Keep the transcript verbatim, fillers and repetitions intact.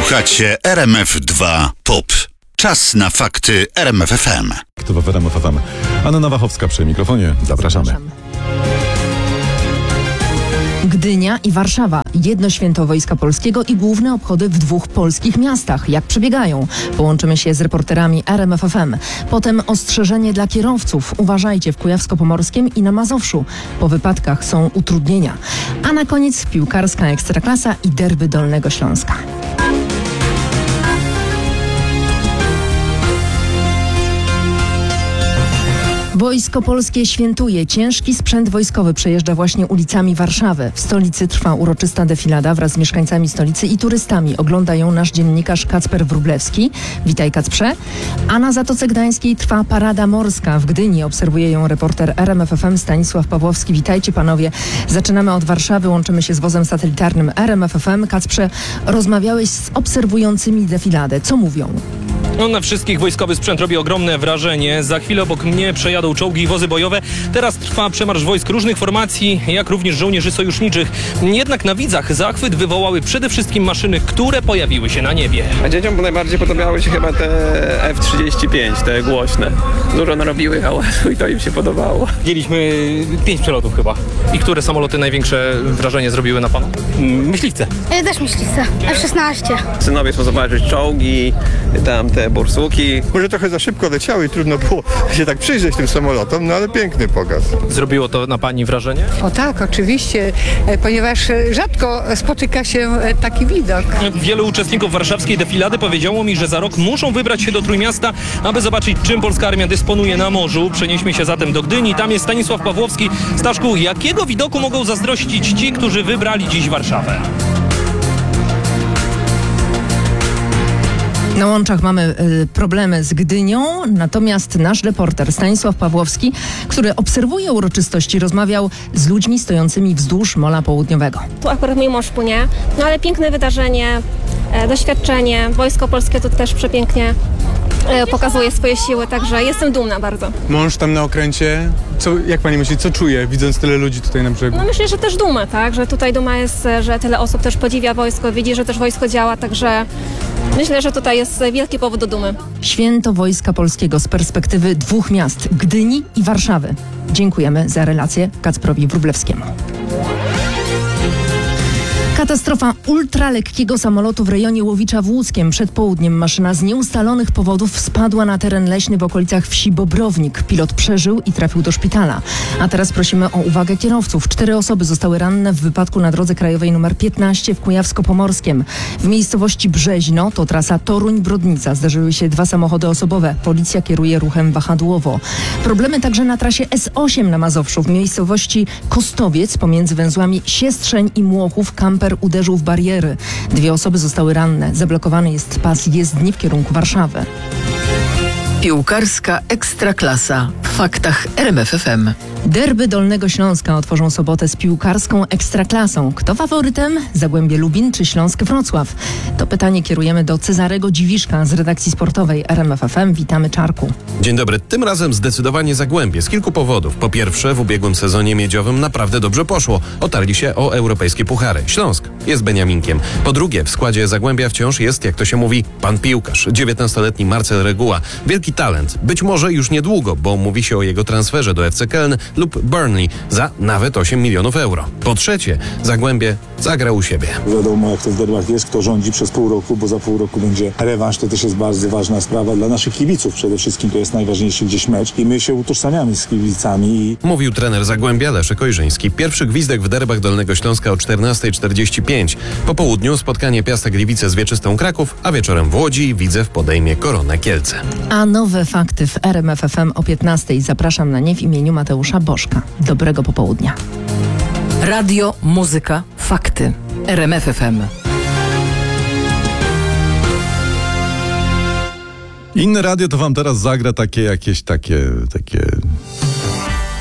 Słuchacie R M F dwa Pop. Czas na fakty R M F F M. To w R M F F M. Anna Wachowska przy mikrofonie. Zapraszamy. Zapraszam. Gdynia i Warszawa. Jedno święto Wojska Polskiego i główne obchody w dwóch polskich miastach. Jak przebiegają? Połączymy się z reporterami R M F F M. Potem ostrzeżenie dla kierowców. Uważajcie w Kujawsko-Pomorskiem i na Mazowszu. Po wypadkach są utrudnienia. A na koniec piłkarska Ekstraklasa i derby Dolnego Śląska. Wojsko Polskie świętuje. Ciężki sprzęt wojskowy przejeżdża właśnie ulicami Warszawy. W stolicy trwa uroczysta defilada wraz z mieszkańcami stolicy i turystami. Ogląda ją nasz dziennikarz Kacper Wróblewski. Witaj, Kacprze. A na Zatoce Gdańskiej trwa parada morska. W Gdyni obserwuje ją reporter R M F F M Stanisław Pawłowski. Witajcie, panowie. Zaczynamy od Warszawy. Łączymy się z wozem satelitarnym R M F F M. Kacprze, rozmawiałeś z obserwującymi defiladę. Co mówią? No, na wszystkich wojskowy sprzęt robi ogromne wrażenie. Za chwilę obok mnie przejadą czołgi i wozy bojowe. Teraz trwa przemarsz wojsk różnych formacji, jak również żołnierzy sojuszniczych. Jednak na widzach zachwyt wywołały przede wszystkim maszyny, które pojawiły się na niebie. A dzieciom najbardziej podobały się chyba te F trzydzieści pięć, te głośne. Dużo narobiły hałasu i to im się podobało. Widzieliśmy pięć przelotów chyba. I które samoloty największe wrażenie zrobiły na panu? Myśliwce. Ja też myśliwce. F szesnaście. Synowie chcą zobaczyć czołgi, tam te bursuki. Może trochę za szybko leciały i trudno było się tak przyjrzeć tym samolotom, no ale piękny pokaz. Zrobiło to na pani wrażenie? O tak, oczywiście, e, ponieważ e, rzadko spotyka się e, taki widok. Wielu uczestników warszawskiej defilady powiedziało mi, że za rok muszą wybrać się do Trójmiasta, aby zobaczyć, czym polska armia dysponuje na morzu. Przenieśmy się zatem do Gdyni. Tam jest Stanisław Pawłowski. Staszku, jakiego widoku mogą zazdrościć ci, którzy wybrali dziś Warszawę? Na łączach mamy y, problemy z Gdynią, natomiast nasz reporter Stanisław Pawłowski, który obserwuje uroczystości, rozmawiał z ludźmi stojącymi wzdłuż Mola Południowego. Tu akurat mój mąż płynie, no ale piękne wydarzenie, e, doświadczenie. Wojsko Polskie tu też przepięknie e, pokazuje swoje siły, także jestem dumna bardzo. Mąż tam na okręcie, co, jak pani myśli, co czuje, widząc tyle ludzi tutaj na brzegu? No myślę, że też duma, tak, że tutaj duma jest, że tyle osób też podziwia wojsko, widzi, że też wojsko działa, także myślę, że tutaj jest wielki powód do dumy. Święto Wojska Polskiego z perspektywy dwóch miast, Gdyni i Warszawy. Dziękujemy za relację Kacprowi Wróblewskiemu. Katastrofa ultralekkiego samolotu w rejonie Łowicza w Łódzkiem. Przed południem maszyna z nieustalonych powodów spadła na teren leśny w okolicach wsi Bobrownik. Pilot przeżył i trafił do szpitala. A teraz prosimy o uwagę kierowców. Cztery osoby zostały ranne w wypadku na drodze krajowej nr piętnaście w Kujawsko-Pomorskiem. W miejscowości Brzeźno, to trasa Toruń-Brodnica, zdarzyły się dwa samochody osobowe. Policja kieruje ruchem wahadłowo. Problemy także na trasie S osiem na Mazowszu. W miejscowości Kostowiec pomiędzy węzłami Siestrzeń i Młochów kamper uderzył w bariery. Dwie osoby zostały ranne. Zablokowany jest pas jezdni w kierunku Warszawy. Piłkarska Ekstraklasa w faktach R M F F M. Derby Dolnego Śląska otworzą sobotę z piłkarską Ekstraklasą. Kto faworytem? Zagłębie Lubin czy Śląsk Wrocław? To pytanie kierujemy do Cezarego Dziwiszka z redakcji sportowej R M F F M. Witamy, Czarku. Dzień dobry. Tym razem zdecydowanie Zagłębie z kilku powodów. Po pierwsze, w ubiegłym sezonie miedziowym naprawdę dobrze poszło. Otarli się o europejskie puchary. Śląsk jest Beniaminkiem. Po drugie, w składzie Zagłębia wciąż jest, jak to się mówi, pan piłkarz. dziewiętnastoletni Marcel Reguła. Wielki talent. Być może już niedługo, bo mówi się o jego transferze do F C Köln lub Burnley za nawet osiem milionów euro. Po trzecie, Zagłębie zagra u siebie. Wiadomo, jak to w derbach jest, kto rządzi przez pół roku, bo za pół roku będzie rewanż. To też jest bardzo ważna sprawa dla naszych kibiców. Przede wszystkim to jest najważniejszy gdzieś mecz i my się utożsamiamy z kibicami. Mówił trener Zagłębia Leszek Ojrzyński. Pierwszy gwizdek w derbach Dolnego Śląska o czternasta czterdzieści pięć. Po południu spotkanie Piasta Gliwice z Wieczystą Kraków, a wieczorem w Łodzi Widzew podejmie Koronę Kielce. A nowe fakty w R M F F M o piętnastej. Zapraszam na nie w imieniu Mateusza Bożka. Dobrego popołudnia. Radio, muzyka, fakty. R M F F M. Inne radio to wam teraz zagra takie jakieś takie, takie